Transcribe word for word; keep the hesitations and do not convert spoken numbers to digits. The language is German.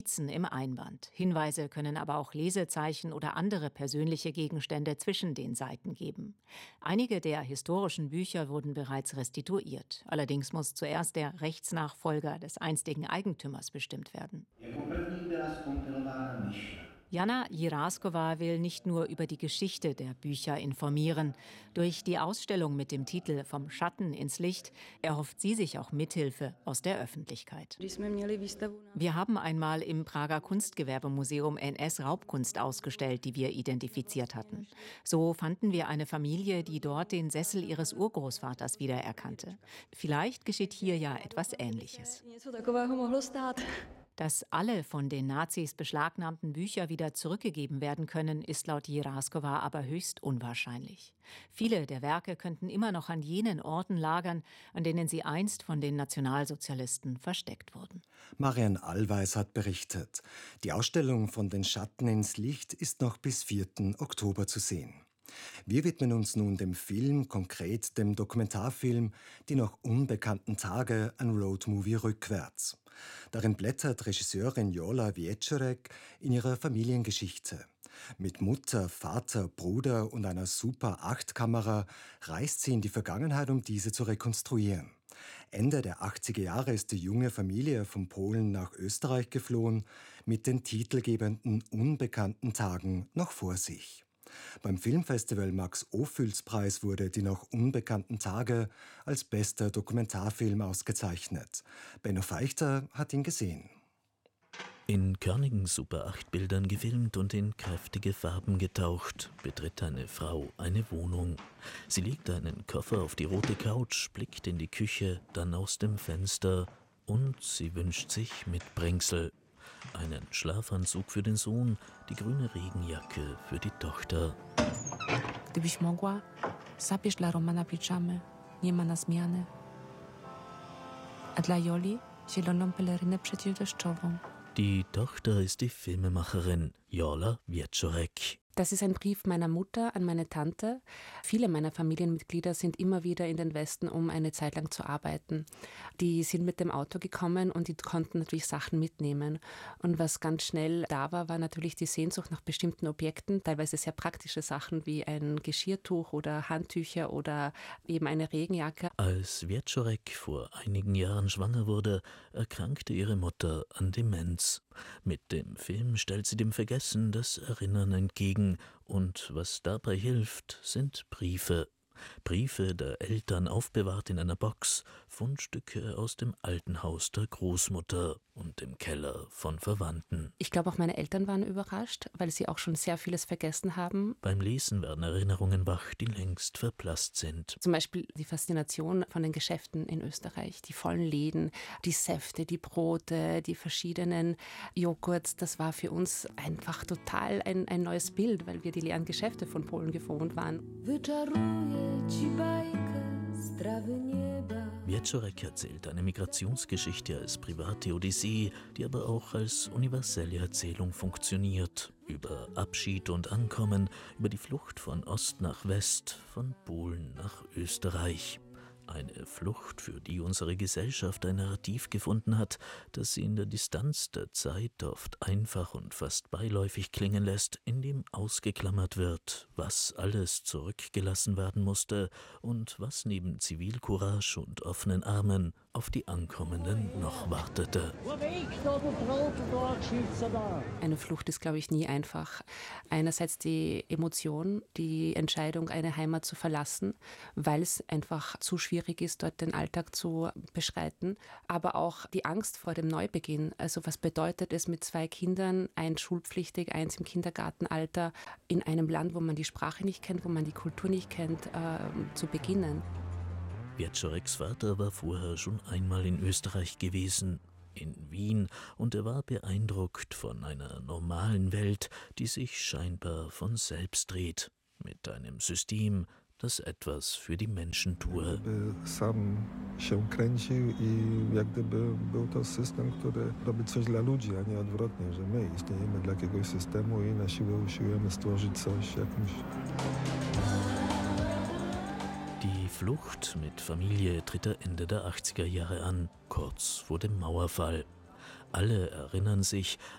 im Einband. Hinweise können aber auch Lesezeichen oder andere persönliche Gegenstände zwischen den Seiten geben. Einige der historischen Bücher wurden bereits restituiert. Allerdings muss zuerst der Rechtsnachfolger des einstigen Eigentümers bestimmt werden. Jana Jiráskova will nicht nur über die Geschichte der Bücher informieren. Durch die Ausstellung mit dem Titel »Vom Schatten ins Licht« erhofft sie sich auch Mithilfe aus der Öffentlichkeit. Wir haben einmal im Prager Kunstgewerbemuseum N S-Raubkunst ausgestellt, die wir identifiziert hatten. So fanden wir eine Familie, die dort den Sessel ihres Urgroßvaters wiedererkannte. Vielleicht geschieht hier ja etwas Ähnliches. Dass alle von den Nazis beschlagnahmten Bücher wieder zurückgegeben werden können, ist laut Jiráskova aber höchst unwahrscheinlich. Viele der Werke könnten immer noch an jenen Orten lagern, an denen sie einst von den Nationalsozialisten versteckt wurden. Marian Allweis hat berichtet. Die Ausstellung von den Schatten ins Licht ist noch bis vierten Oktober zu sehen. Wir widmen uns nun dem Film, konkret dem Dokumentarfilm »Die noch unbekannten Tage, ein Roadmovie rückwärts«. Darin blättert Regisseurin Jola Wieczorek in ihrer Familiengeschichte. Mit Mutter, Vater, Bruder und einer Super acht Kamera reist sie in die Vergangenheit, um diese zu rekonstruieren. Ende der achtziger Jahre ist die junge Familie von Polen nach Österreich geflohen, mit den titelgebenden unbekannten Tagen noch vor sich. Beim Filmfestival Max-Ophüls-Preis wurde »Die noch unbekannten Tage« als bester Dokumentarfilm ausgezeichnet. Benno Feichter hat ihn gesehen. In körnigen Super acht Bildern gefilmt und in kräftige Farben getaucht, betritt eine Frau eine Wohnung. Sie legt einen Koffer auf die rote Couch, blickt in die Küche, dann aus dem Fenster und sie wünscht sich Mitbringsel. Einen Schlafanzug für den Sohn, die grüne Regenjacke für die Tochter. Gdybyś mogła, zabierz dla Romana piżamę, nie ma na zmianę. A dla Joli zieloną pelerynę przeciwdeszczową. Die Tochter ist die Filmemacherin Jola Wieczorek. Das ist ein Brief meiner Mutter an meine Tante. Viele meiner Familienmitglieder sind immer wieder in den Westen, um eine Zeit lang zu arbeiten. Die sind mit dem Auto gekommen und die konnten natürlich Sachen mitnehmen. Und was ganz schnell da war, war natürlich die Sehnsucht nach bestimmten Objekten, teilweise sehr praktische Sachen wie ein Geschirrtuch oder Handtücher oder eben eine Regenjacke. Als Wieczorek vor einigen Jahren schwanger wurde, erkrankte ihre Mutter an Demenz. Mit dem Film stellt sie dem Vergessen das Erinnern entgegen. Und was dabei hilft, sind Briefe. Briefe der Eltern aufbewahrt in einer Box, Fundstücke aus dem alten Haus der Großmutter und im Keller von Verwandten. Ich glaube, auch meine Eltern waren überrascht, weil sie auch schon sehr vieles vergessen haben. Beim Lesen werden Erinnerungen wach, die längst verblasst sind. Zum Beispiel die Faszination von den Geschäften in Österreich, die vollen Läden, die Säfte, die Brote, die verschiedenen Joghurts. Das war für uns einfach total ein, ein neues Bild, weil wir die leeren Geschäfte von Polen gewohnt waren. Wieczorek erzählt eine Migrationsgeschichte als private Odyssee, die aber auch als universelle Erzählung funktioniert. Über Abschied und Ankommen, über die Flucht von Ost nach West, von Polen nach Österreich. Eine Flucht, für die unsere Gesellschaft ein Narrativ gefunden hat, das sie in der Distanz der Zeit oft einfach und fast beiläufig klingen lässt, in dem ausgeklammert wird, was alles zurückgelassen werden musste und was neben Zivilcourage und offenen Armen auf die Ankommenden noch wartete. Eine Flucht ist, glaube ich, nie einfach. Einerseits die Emotion, die Entscheidung, eine Heimat zu verlassen, weil es einfach zu schwierig ist, dort den Alltag zu beschreiten, aber auch die Angst vor dem Neubeginn. Also was bedeutet es mit zwei Kindern, eins schulpflichtig, eins im Kindergartenalter, in einem Land, wo man die Sprache nicht kennt, wo man die Kultur nicht kennt, äh, zu beginnen? Wieczoreks Vater war vorher schon einmal in Österreich gewesen, in Wien, und er war beeindruckt von einer normalen Welt, die sich scheinbar von selbst dreht, mit einem System, das etwas für die Menschen tue. Sam się kręcił i jak gdyby był to system, który robi coś dla ludzi, a nie odwrotnie, że my istniejemy dla jakiegoś systemu i na siłę usiłujemy stworzyć coś jakimś. Die Flucht mit Familie tritt er Ende der achtziger Jahre an, kurz vor dem Mauerfall. Alle erinnern sich,